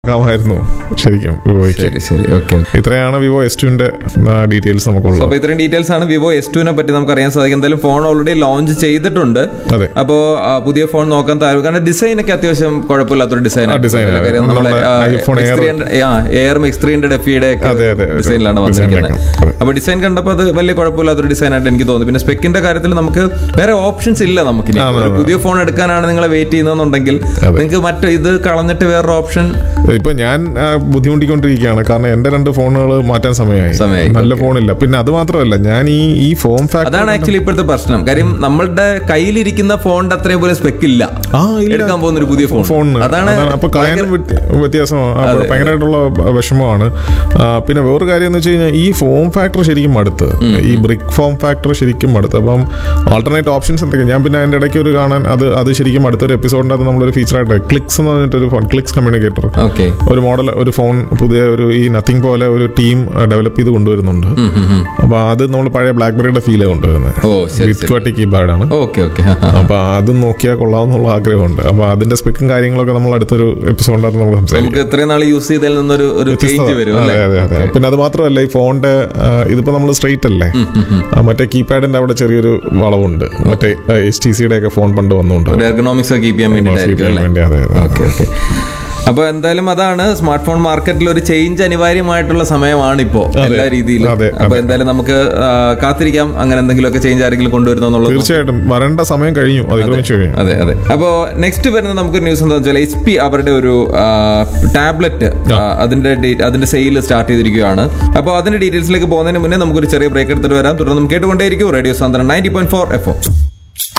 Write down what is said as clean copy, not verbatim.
ായിരുന്നു ശരിക്കും വിവോയ്ക്ക്. ഇത്രയാണ് Vivo S2ന്റെ details നമുക്കുള്ളത്. അപ്പൊ ഇത്രയും ഡീറ്റെയിൽസ് ആണ് വിവോ S2നെ പറ്റി നമുക്ക് അറിയാൻ സാധിക്കും. എന്തായാലും ഫോൺ ഓൾറെഡി ലോഞ്ച് ചെയ്തിട്ടുണ്ട്. അപ്പോ പുതിയ ഫോൺ നോക്കാൻ താല്പര്യം, കാരണം ഡിസൈൻ ഒക്കെ അത്യാവശ്യം കുഴപ്പമില്ലാത്തൊരു ഡിസൈനാണ്. എയർ X300 FE-യുടെ ഡിസൈനിലാണ് വന്നിരിക്കുന്നത്. അപ്പൊ ഡിസൈൻ കണ്ടപ്പോൾ അത് വലിയ കുഴപ്പമില്ലാത്തൊരു ഡിസൈനായിട്ട് എനിക്ക് തോന്നി. പിന്നെ സ്പെക്കിന്റെ കാര്യത്തിൽ നമുക്ക് വേറെ ഓപ്ഷൻസ് ഇല്ല. നമുക്ക് പുതിയ ഫോൺ എടുക്കാനാണ് നിങ്ങളെ വെയിറ്റ് ചെയ്യുന്നതെന്നുണ്ടെങ്കിൽ നിങ്ങൾക്ക് മറ്റു ഇത് കളഞ്ഞിട്ട് വേറൊരു ഓപ്ഷൻ. ഇപ്പൊ ഞാൻ ബുദ്ധിമുട്ടിക്കൊണ്ടിരിക്കുകയാണ്, കാരണം എന്റെ 2 ഫോണുകൾ മാറ്റാൻ സമയമായി. നല്ല ഫോണില്ല. പിന്നെ അത് മാത്രമല്ല, ഞാൻ ഈ ഫോം ഫാക്ടർ, അതാണ് ആക്ച്വലി ഇപ്പോഴത്തെ പ്രശ്നം. കാര്യം നമ്മളുടെ കയ്യിലിരിക്കുന്ന ഫോണിന്റെ അത്രയും പോലെ സ്പെക്ക് ഇല്ല എടുക്കാൻ പോകുന്ന ഒരു പുതിയ ഫോൺ. അതാണ് അപ്പൊ വ്യത്യാസമാണ്, ഭയങ്കരമായിട്ടുള്ള വിഷമമാണ്. പിന്നെ വേറൊരു കാര്യം എന്ന് വെച്ച് കഴിഞ്ഞാൽ, ഈ ഫോം ഫാക്ടർ ശരിക്കും മടുത്ത്, ഈ ബ്രിക്ക് ഫോം ഫാക്ടർ ശരിക്കും മടുത്ത്. അപ്പം ആൾട്ടർനേറ്റ് ഓപ്ഷൻസ് എന്തൊക്കെ ഞാൻ പിന്നെ അതിന്റെ ഇടയ്ക്ക് ഒരു കാണാൻ അത് ശരിക്കും അടുത്തൊരു എപ്പിസോഡിന്റെ അത് നമ്മളൊരു ഫീച്ചറായിട്ട് ക്ലിക്സ് എന്ന് പറഞ്ഞിട്ടൊരു ഫോൺ, ക്ലിക്സ് കമ്മ്യൂണിക്കേറ്റർ, ഒരു മോഡൽ, ഒരു ഫോൺ പുതിയ ഒരു ഈ നത്തിങ് പോലെ ഒരു ടീം ഡെവലപ്പ് ചെയ്ത് കൊണ്ടുവരുന്നുണ്ട്. അപ്പൊ അത് നമ്മൾ പഴയ ബ്ലാക്ക്ബെറിയുടെ ഫീല് കൊണ്ടുവരുന്നത്, വിത്ത് ക്വാട്ടി കീപാഡാണ്. അപ്പൊ അത് നോക്കിയാൽ കൊള്ളാമെന്നുള്ള ആഗ്രഹമുണ്ട്. അപ്പൊ അതിന്റെ സ്പെക്കും കാര്യങ്ങളൊക്കെ നമ്മൾ അടുത്തൊരു എപ്പിസോഡിനകത്ത് നമ്മൾ സംസാരിക്കും. പിന്നെ അത് മാത്രമല്ല, ഈ ഫോണിന്റെ ഇതിപ്പോ നമ്മൾ സ്ട്രെയിറ്റ് അല്ലേ, മറ്റേ കീപാഡിന്റെ അവിടെ ചെറിയൊരു വളവുണ്ട്, മറ്റേ HTC-യുടെ ഒക്കെ ഫോൺ പണ്ട് വന്നുകൊണ്ട് എർഗണോമിക്സ് കീപ്പ് ചെയ്യാൻ വേണ്ടി. അപ്പൊ എന്തായാലും അതാണ് സ്മാർട്ട് ഫോൺ മാർക്കറ്റിൽ ഒരു ചേഞ്ച് അനിവാര്യമായിട്ടുള്ള സമയമാണ് ഇപ്പോ എല്ലാ രീതിയിലും. അപ്പൊ എന്തായാലും നമുക്ക് കാത്തിരിക്കാം അങ്ങനെ എന്തെങ്കിലുമൊക്കെ ചേഞ്ച് ആരെങ്കിലും കൊണ്ടുവരുന്നുള്ളത്. തീർച്ചയായിട്ടും വരേണ്ട സമയം കഴിഞ്ഞു. അതെ. അപ്പോ നെക്സ്റ്റ് വരുന്നത് നമുക്കൊരു ന്യൂസ് എന്താ വെച്ചാൽ, HP അവരുടെ ഒരു ടാബ്ലറ്റ് അതിന്റെ സെയിൽ സ്റ്റാർട്ട് ചെയ്തിരിക്കുകയാണ്. അപ്പോൾ അതിന്റെ ഡീറ്റെയിൽസിലേക്ക് പോകുന്നതിന് മുന്നേ നമുക്കൊരു ചെറിയ ബ്രേക്ക് എടുത്തിട്ട് വരാം. തുടർന്ന് നമുക്ക് കേട്ടുകൊണ്ടേയിരിക്കും റേഡിയോ സാന്ത്വനം 90.4 FM.